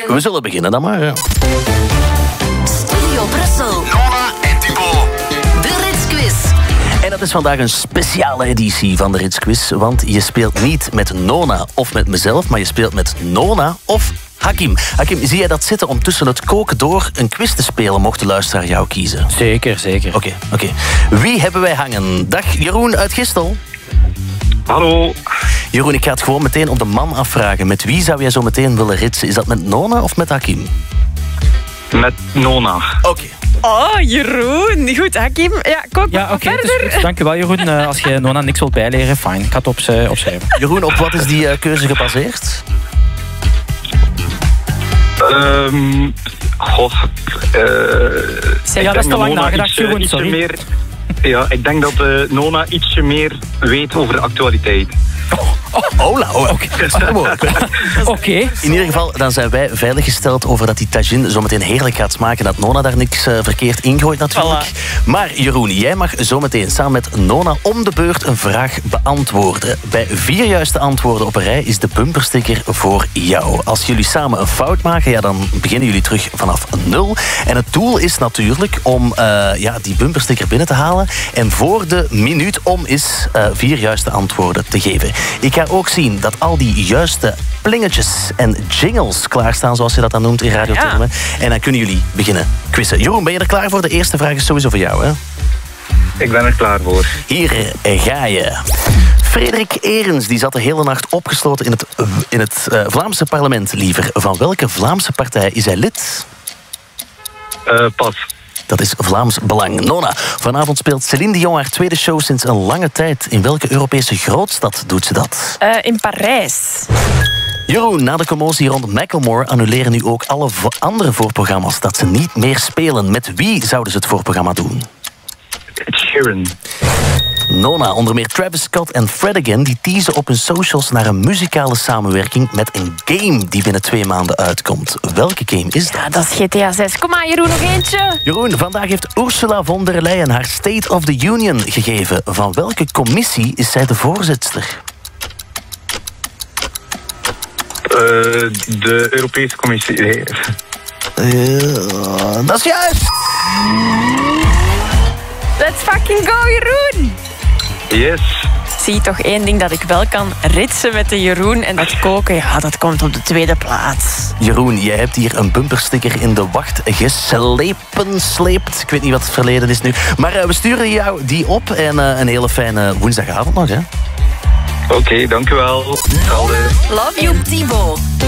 We zullen beginnen dan maar. Ja. Studio Brussel. Nona en Thibaut. De Ritsquiz. En dat is vandaag een speciale editie van de Ritsquiz. Want je speelt niet met Nona of met mezelf, maar je speelt met Nona of Hakim. Hakim, zie jij dat zitten om tussen het koken door een quiz te spelen, mocht de luisteraar jou kiezen? Zeker. Oké. Wie hebben wij hangen? Dag Jeroen uit Gistel. Hallo. Jeroen, ik ga het gewoon meteen op de man afvragen. Met wie zou jij zo meteen willen ritsen? Is dat met Nona of met Hakim? Met Nona. Oké. Oh, Jeroen. Goed, Hakim. Ja, kook oké, verder. dus dankjewel Jeroen. Als je Nona niks wilt bijleren, fijn. Ik ga het opschrijven. Jeroen, op wat is die keuze gebaseerd? Dat is te lang nagedacht, Jeroen, sorry. Ik denk dat Nona ietsje meer weet over de actualiteit. Oké. In ieder geval, dan zijn wij veiliggesteld over dat die tagine zometeen heerlijk gaat smaken. Dat Nona daar niks verkeerd ingooit natuurlijk. Voilà. Maar Jeroen, jij mag zometeen samen met Nona om de beurt een vraag beantwoorden. Bij 4 juiste antwoorden op een rij is de bumpersticker voor jou. Als jullie samen een fout maken, ja, dan beginnen jullie terug vanaf 0. En het doel is natuurlijk om die bumpersticker binnen te halen. En voor de minuut om is 4 juiste antwoorden te geven. Ik ga ook zien dat al die juiste plingetjes en jingles klaarstaan, zoals je dat dan noemt in radiotermen. Ja. En dan kunnen jullie beginnen quizzen. Jeroen, ben je er klaar voor? De eerste vraag is sowieso voor jou, hè? Ik ben er klaar voor. Hier ga je. Frederik Erens die zat de hele nacht opgesloten in het Vlaamse parlement, liever. Van welke Vlaamse partij is hij lid? Pas. Dat is Vlaams Belang. Nona, vanavond speelt Céline Dion haar tweede show sinds een lange tijd. In welke Europese grootstad doet ze dat? In Parijs. Jeroen, na de commotie rond Macklemore annuleren nu ook alle andere voorprogramma's dat ze niet meer spelen. Met wie zouden ze het voorprogramma doen? Sheeran. Nona, onder meer Travis Scott en Fred Again die teasen op hun socials naar een muzikale samenwerking met een game die binnen 2 maanden uitkomt. Welke game is dat? Ja, dat is GTA 6. Kom maar, Jeroen, nog eentje. Jeroen, vandaag heeft Ursula von der Leyen haar State of the Union gegeven. Van welke commissie is zij de voorzitster? De Europese Commissie. Nee. Dat is juist! Let's fucking go, Jeroen! Yes. Zie toch één ding dat ik wel kan ritsen met de Jeroen en dat koken, ja, dat komt op de tweede plaats. Jeroen, jij hebt hier een bumpersticker in de wacht gesleept. Ik weet niet wat het verleden is nu. Maar we sturen jou die op en een hele fijne woensdagavond nog, hè? Oké, dank u wel. Love you, Thibaut.